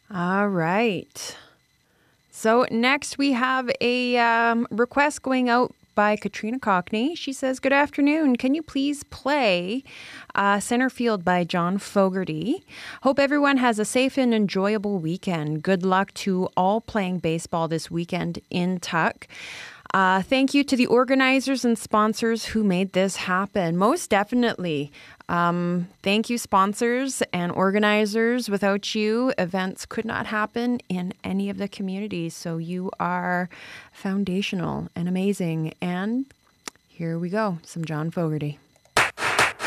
All right. So next we have a request going out by Katrina Cockney. She says, "Good afternoon. Can you please play Center Field by John Fogerty? Hope everyone has a safe and enjoyable weekend. Good luck to all playing baseball this weekend in Tuck. Thank you to the organizers and sponsors who made this happen." Most definitely. Thank you, sponsors and organizers. Without you, events could not happen in any of the communities. So you are foundational and amazing. And here we go, some John Fogerty.